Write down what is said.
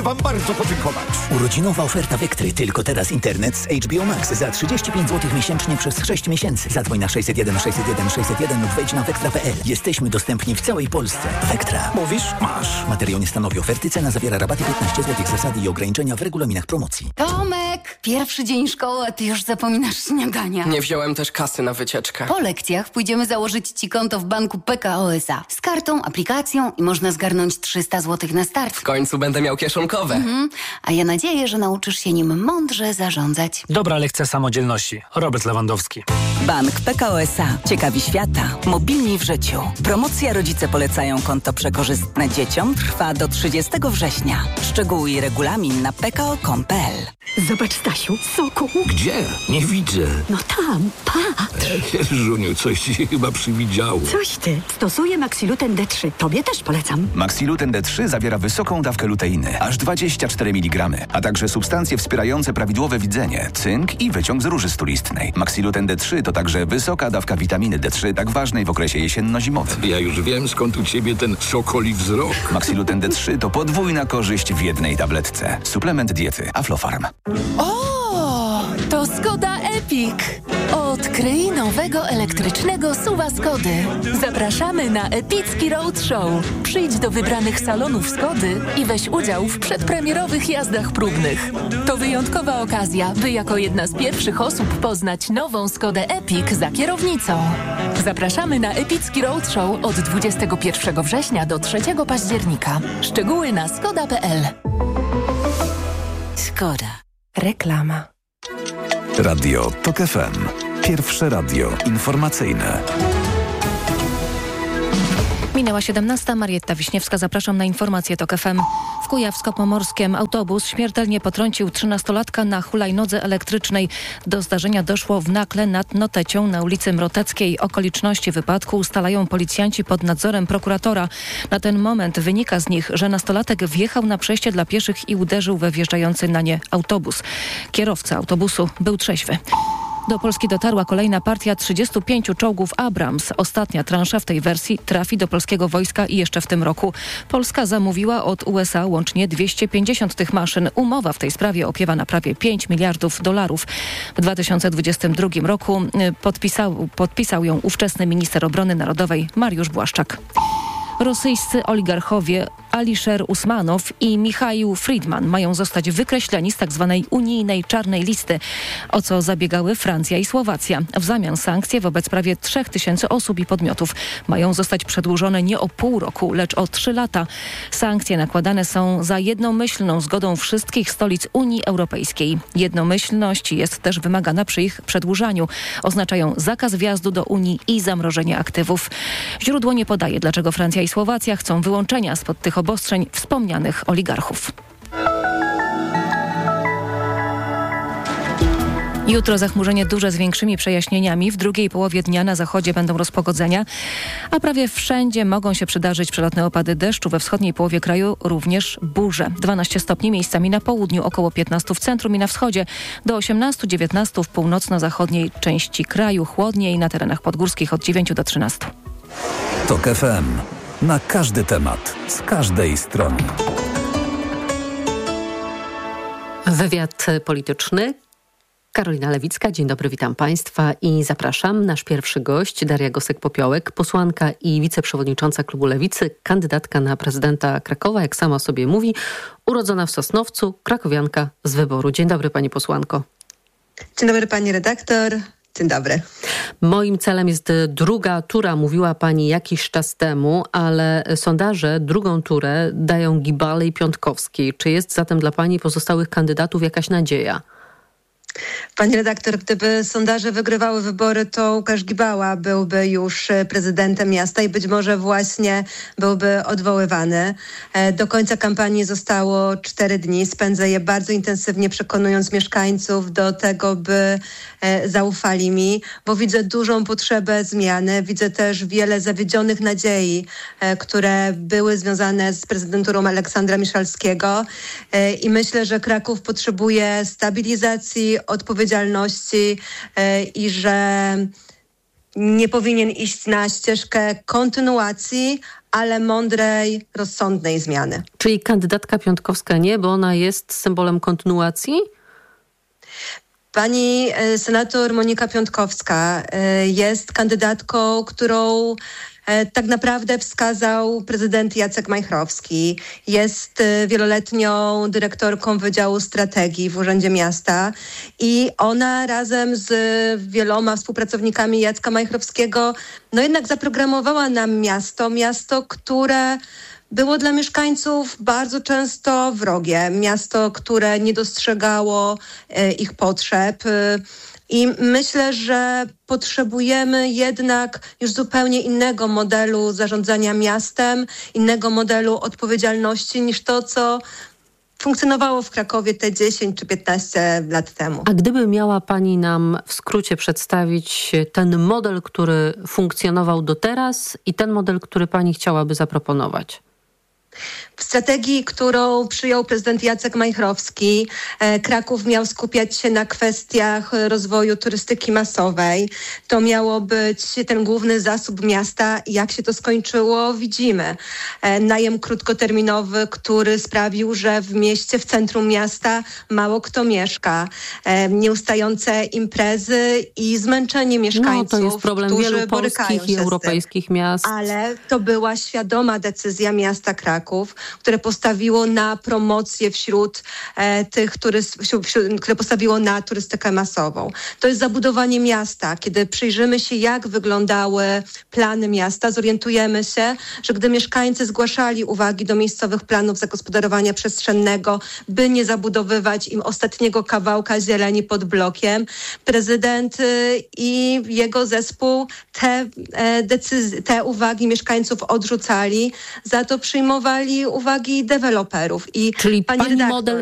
wam bardzo podziękować. Urodzinowa oferta Vectry. Tylko teraz internet z HBO Max za 35 zł miesięcznie przez 6 miesięcy. Zadzwoń na 601 601 601 lub wejdź na vectra.pl. Jesteśmy dostępni w całej Polsce. Vectra. Mówisz? Masz. Materiał nie stanowi oferty. Cena zawiera rabaty 15 zł. Zasady i ograniczenia w regulaminach promocji. Tomek, pierwszy dzień szkoły, a ty już zapominasz śniadania. Nie wziąłem też kasy na wycieczkę. Po lekcjach pójdziemy założyć ci konto w banku PKO SA. Z kartą, aplikacją i można zgarnąć 300 zł na start. W końcu będę miał kieszonkowe. A ja nadzieję, że nauczysz się nim mądrze zarządzać. Dobra lekcja samodzielności. Robert Lewandowski. Bank PKO SA. Ciekawi świata. Mobilni w życiu. Promocja Rodzice polecają konto przekorzystne dzieciom trwa do 30 września. Szczegóły i regulamin na pko.com.pl. Zobacz, Stasiu, soku. Gdzie? Nie widzę. No tam, patrz. Żuniu, coś ci się chyba przywidziało. Coś ty. Stosuję Maxiluten D3. Tobie też polecam. Maxiluten D3 zawiera wysoką dawkę luteiny, aż 24 mg, a także substancje wspierające prawidłowe widzenie, cynk i wyciąg z róży stulistnej. Maxiluten D3 to także wysoka dawka witaminy D3, tak ważnej w okresie jesienno-zimowym. Ja już wiem, skąd u ciebie ten sokoli wzrok. Maxiluten D3 to podwójna korzyść w jednej tabletce. Suplement diety Aflofarm. O, to Skoda Epic. Odkryj nowego elektrycznego SUV-a Skody. Zapraszamy na epicki roadshow. Przyjdź do wybranych salonów Skody i weź udział w przedpremierowych jazdach próbnych. To wyjątkowa okazja, by jako jedna z pierwszych osób poznać nową Skodę Epic za kierownicą. Zapraszamy na epicki roadshow od 21 września do 3 października. Szczegóły na skoda.pl. Skoda. Reklama. Radio TOK FM. Pierwsze radio informacyjne. Minęła 17. Marietta Wiśniewska. Zapraszam na informacje TOK FM. W Kujawsko-Pomorskiem autobus śmiertelnie potrącił 13-latka na hulajnodze elektrycznej. Do zdarzenia doszło w Nakle nad Notecią na ulicy Mroteckiej. Okoliczności wypadku ustalają policjanci pod nadzorem prokuratora. Na ten moment wynika z nich, że nastolatek wjechał na przejście dla pieszych i uderzył we wjeżdżający na nie autobus. Kierowca autobusu był trzeźwy. Do Polski dotarła kolejna partia 35 czołgów Abrams. Ostatnia transza w tej wersji trafi do polskiego wojska i jeszcze w tym roku. Polska zamówiła od USA łącznie 250 tych maszyn. Umowa w tej sprawie opiewa na prawie $5 miliardów. W 2022 roku podpisał ją ówczesny minister obrony narodowej Mariusz Błaszczak. Rosyjscy oligarchowie Alisher Usmanow i Michaił Friedman mają zostać wykreśleni z tzw. unijnej czarnej listy, o co zabiegały Francja i Słowacja. W zamian sankcje wobec prawie 3000 osób i podmiotów mają zostać przedłużone nie o pół roku, lecz o 3 lata. Sankcje nakładane są za jednomyślną zgodą wszystkich stolic Unii Europejskiej. Jednomyślność jest też wymagana przy ich przedłużaniu. Oznaczają zakaz wjazdu do Unii i zamrożenie aktywów. Źródło nie podaje, dlaczego Francja i Słowacja chcą wyłączenia spod tych obostrzeń wspomnianych oligarchów. Jutro zachmurzenie duże z większymi przejaśnieniami. W drugiej połowie dnia na zachodzie będą rozpogodzenia, a prawie wszędzie mogą się przydarzyć przelotne opady deszczu. We wschodniej połowie kraju również burze. 12 stopni miejscami na południu, około 15 w centrum i na wschodzie, do 18-19 w północno-zachodniej części kraju, chłodniej na terenach podgórskich od 9 do 13. TOK FM. Na każdy temat, z każdej strony. Wywiad polityczny. Karolina Lewicka, dzień dobry, witam Państwa i zapraszam. Nasz pierwszy gość, Daria Gosek-Popiołek, posłanka i wiceprzewodnicząca klubu Lewicy, kandydatka na prezydenta Krakowa, jak sama o sobie mówi, urodzona w Sosnowcu, krakowianka z wyboru. Dzień dobry, pani posłanko. Dzień dobry, pani redaktor. Dzień dobry. Moim celem jest druga tura, mówiła pani jakiś czas temu, ale sondaże drugą turę dają Gibale i Piątkowskiej. Czy jest zatem dla pani pozostałych kandydatów jakaś nadzieja? Pani redaktor, gdyby sondaże wygrywały wybory, to Łukasz Gibała byłby już prezydentem miasta i być może właśnie byłby odwoływany. Do końca kampanii zostało 4 dni. Spędzę je bardzo intensywnie, przekonując mieszkańców do tego, by zaufali mi, bo widzę dużą potrzebę zmiany. Widzę też wiele zawiedzionych nadziei, które były związane z prezydenturą Aleksandra Miszalskiego i myślę, że Kraków potrzebuje stabilizacji, odpowiedzialności i że nie powinien iść na ścieżkę kontynuacji, ale mądrej, rozsądnej zmiany. Czyli kandydatka Piontkowska nie, bo ona jest symbolem kontynuacji? Pani senator Monika Piontkowska jest kandydatką, którą tak naprawdę wskazał prezydent Jacek Majchrowski. Jest wieloletnią dyrektorką Wydziału Strategii w Urzędzie Miasta i ona razem z wieloma współpracownikami Jacka Majchrowskiego jednak zaprogramowała nam miasto, które było dla mieszkańców bardzo często wrogie. Miasto, które nie dostrzegało ich potrzeb. I myślę, że potrzebujemy jednak już zupełnie innego modelu zarządzania miastem, innego modelu odpowiedzialności niż to, co funkcjonowało w Krakowie te 10 czy 15 lat temu. A gdyby miała pani nam w skrócie przedstawić ten model, który funkcjonował do teraz i ten model, który pani chciałaby zaproponować? W strategii, którą przyjął prezydent Jacek Majchrowski, Kraków miał skupiać się na kwestiach rozwoju turystyki masowej. To miało być ten główny zasób miasta. Jak się to skończyło, widzimy. Najem krótkoterminowy, który sprawił, że w mieście, w centrum miasta mało kto mieszka. Nieustające imprezy i zmęczenie mieszkańców, to jest problem wielu polskich i europejskich miast. Ale to była świadoma decyzja miasta Kraków, które postawiło na promocję wśród tych, które postawiło na turystykę masową. To jest zabudowanie miasta. Kiedy przyjrzymy się, jak wyglądały plany miasta, zorientujemy się, że gdy mieszkańcy zgłaszali uwagi do miejscowych planów zagospodarowania przestrzennego, by nie zabudowywać im ostatniego kawałka zieleni pod blokiem, prezydent i jego zespół te uwagi mieszkańców odrzucali, za to przyjmowali uwagi deweloperów. Czyli pani model